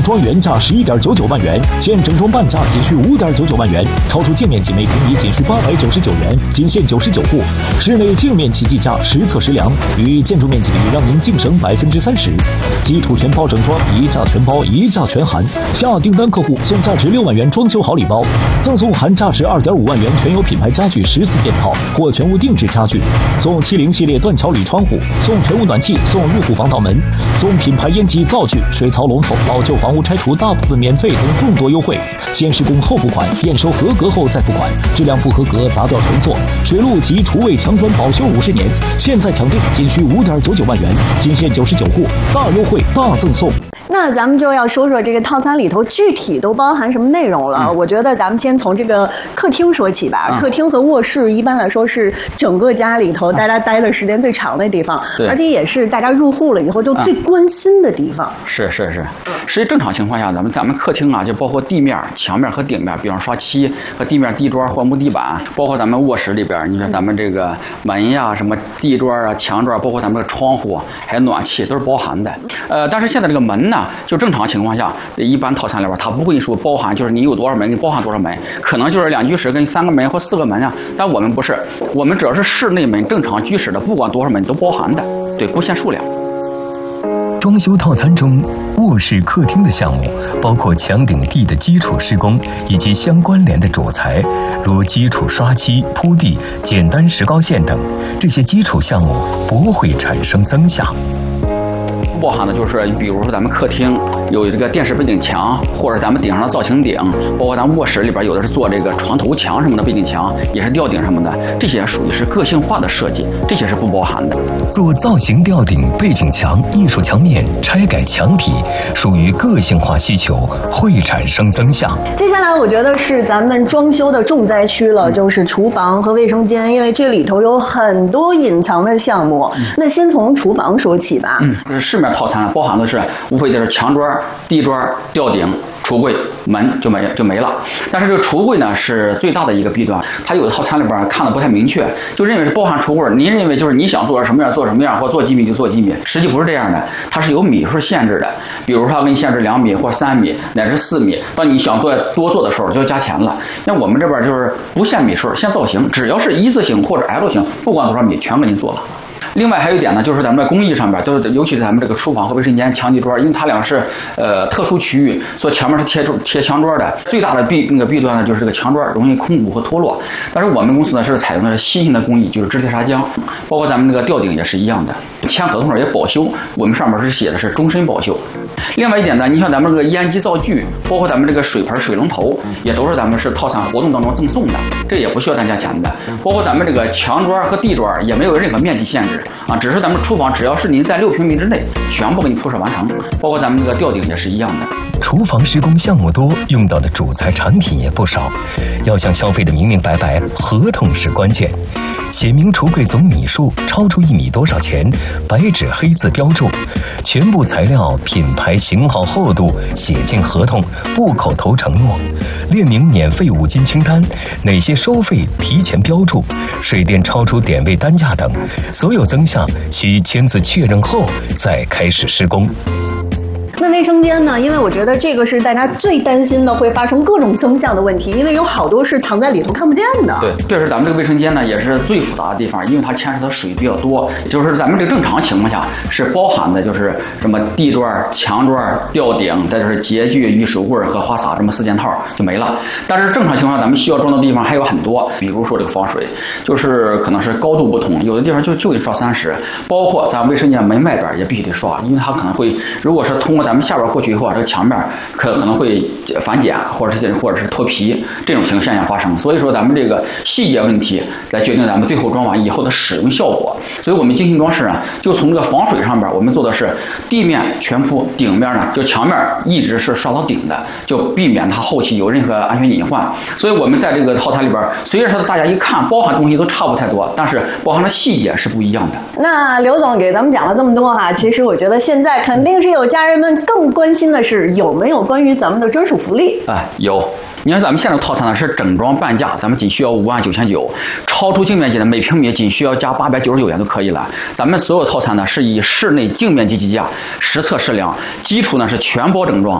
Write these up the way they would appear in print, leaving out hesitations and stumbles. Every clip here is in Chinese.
装原价11.99万元，现整装半价仅需5.99万元，超出净面积每平米仅需899元，仅限99户。室内净面积计价实测实量，与建筑面积比让您净省30%。基础全包整装，一价全包，一价全含。下订单客户送价值6万元装修好礼包，赠送含价值2.5万元全有品牌家具14件套或全屋定制家具，送70系列断桥铝窗户，送全屋暖气，送入户防盗门，送品牌烟机灶具、水槽龙头，老旧房屋拆除大部分免费等众多优惠。先施工后付款，验收合格后再付款，质量不合格砸掉重做。水路及厨卫墙砖保修50年，现在抢订仅需5.99万元，仅限99户，大优惠大赠送。 那咱们就要说说这个套餐里头具体都包含什么内容了。我觉得咱们先从这个客厅说起吧。客厅和卧室一般来说是整个家里头大家待的时间最长的地方，而且也是大家入户了以后就最关心的地方。 是。实际正常情况下，咱们客厅啊，就包括地面、墙面和顶面，比方刷漆和地面地砖或木地板，包括咱们卧室里边，你说咱们这个门呀、什么地砖啊、墙砖，包括咱们的窗户还有暖气都是包含的。但是现在这个门呢，就正常情况下，一般套餐里边它不会说包含，就是你有多少门，你包含多少门，可能就是2居室跟3个门或4个门啊。但我们不是，我们只要是室内门正常居室的，不管多少门都包含的，对，不限数量。 装修套餐中，卧室、客厅的项目包括墙顶地的基础施工以及相关联的主材，如基础刷漆、铺地、简单石膏线等。这些基础项目不会产生增项。 包含的就是，比如说咱们客厅有这个电视背景墙，或者咱们顶上的造型顶，包括咱们卧室里边有的是做这个床头墙什么的背景墙，也是吊顶什么的，这些属于是个性化的设计，这些是不包含的。 做造型吊顶、背景墙、艺术墙面、拆改墙体，属于个性化需求，会产生增项。 接下来我觉得是咱们装修的重灾区了，就是厨房和卫生间，因为这里头有很多隐藏的项目。那先从厨房说起吧。 市面套餐包含的是无非就是墙砖、地砖、吊顶、橱柜、门就没了。但是这个橱柜呢是最大的一个弊端，它有的套餐里边看的不太明确，就认为是包含橱柜，您认为就是你想做什么样做什么样，或做几米就做几米，实际不是这样的，它是有米数限制的。比如说它给你限制2米或3米乃至4米，当你想多做的时候就要加钱了。那我们这边就是不限米数，限造型，只要是一字形或者 L 型，不管多少米全给您做了。另外还有一点呢，就是咱们的工艺上边，都是尤其是咱们这个厨房和卫生间墙地砖，因为它俩是特殊区域，所以墙面是贴墙砖的。最大的弊端呢，就是这个墙砖容易空鼓和脱落。但是我们公司呢是采用的新型的工艺，就是制铁砂浆，包括咱们这个吊顶也是一样的，签合同上也保修，我们上面是写的是终身保修。另外一点呢，你像咱们这个烟机灶具，包括咱们这个水盆、水龙头，也都是咱们是套餐活动当中赠送的，这也不需要单加钱的。包括咱们这个墙砖和地砖也没有任何面积限制。只是咱们厨房只要是您在6平米之内，全部给你铺设完成，包括咱们这个吊顶也是一样的。 厨房施工项目多，用到的主材产品也不少，要向消费的明明白白，合同是关键。写明橱柜总米数，超出1米多少钱，白纸黑字标注，全部材料、品牌、型号、厚度写进合同，不口头承诺，列明免费5金清单，哪些收费提前标注，水电超出点位单价等，所有增项需签字确认后再开始施工。 那卫生间呢？因为我觉得这个是大家最担心的，会发生各种增项的问题，因为有好多是藏在里头看不见的。 对，确实咱们这个卫生间呢也是最复杂的地方，因为它牵扯的水比较多。就是咱们这个正常情况下是包含的，就是什么地砖、墙砖、吊顶，再就是洁具、浴室柜和花洒这么4件套就没了。但是正常情况下，咱们需要装的地方还有很多，比如说这个防水，就是可能是高度不同，有的地方就得刷30，包括咱卫生间门外边也必须得刷，因为它可能会，如果是通过咱们下边过去以后，这个墙面可能会反碱或者是脱皮这种现象发生。所以说咱们这个细节问题来决定咱们最后装完以后的使用效果。所以我们精细装饰呢，就从这个防水上边，我们做的是地面全铺，顶面呢就墙面一直是刷到顶的，就避免它后期有任何安全隐患。所以我们在这个套餐里边，虽然说大家一看包含东西都差不太多，但是包含的细节是不一样的。 那刘总给咱们讲了这么多哈，其实我觉得现在肯定是有家人们更关心的是有没有关于咱们的专属福利。 有。你看咱们现在的套餐呢是整装半价，咱们仅需要59900，超出净面积的每平米仅需要加899元就可以了。咱们所有套餐呢是以室内净面积计价，实测实量，基础呢是全包整装。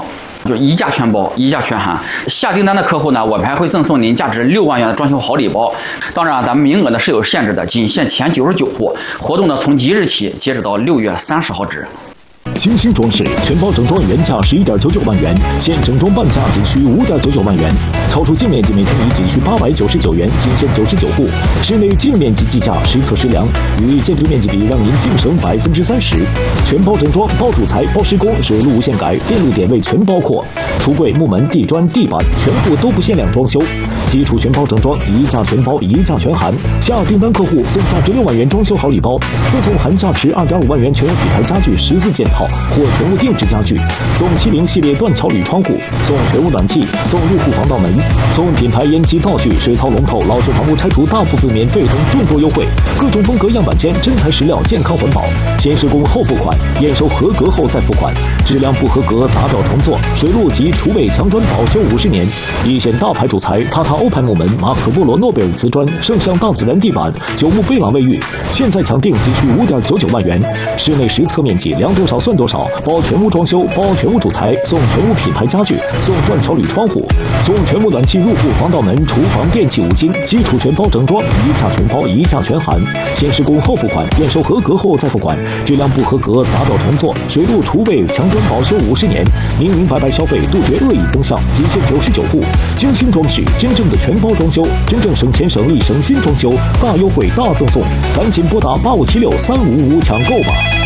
就是一价全包，一价全含。下订单的客户呢，我们还会赠送您价值6万元的装修好礼包。当然，咱们名额呢是有限制的，仅限前99户。活动呢从即日起截止到6月30号止。 精心装饰全包整装原价11.99万元，现整装半价仅需5.99万元，超出净面积每平米仅需899元，仅限99户。室内净面积计价实测实量，与建筑面积比让您净省30%。全包整装，包主材、包施工，水路无限改，电路点位全包括，橱柜、木门、地砖、地板全部都不限量装修。基础全包整装，一价全包，一价全含。下订单客户送价值6万元装修好礼包，赠送含价值2.5万元全屋品牌家具14件套或全屋定制家具，送70系列断桥铝窗户，送全屋暖气，送入户防盗门，送品牌烟机灶具、水槽龙头、老旧房屋拆除大部分免费等众多优惠。各种风格样板间，真材实料，健康环保，先施工后付款，验收合格后再付款，质量不合格砸掉重做，水路及厨卫墙砖保修50年。一线大牌主材塔塔欧派木门、马可波罗诺贝尔瓷砖、圣象大自然地板、九牧贝朗卫浴，现在抢订仅需5.99万元。室内实测面积量多少算多少，包全屋装修，包全屋主材，送全屋品牌家具，送断桥铝窗户，送全屋暖气、入户防盗门、厨房电器5金，基础全包整装，一价全包，一价全含。先施工后付款，验收合格后再付款，质量不合格砸掉重做，水路厨卫墙砖保修50年。明明白白消费，杜绝恶意增项，仅限99户。精心装饰，真正的全包装修，真正省钱省力省心装修，大优惠大赠送，赶紧拨打85763555抢购吧。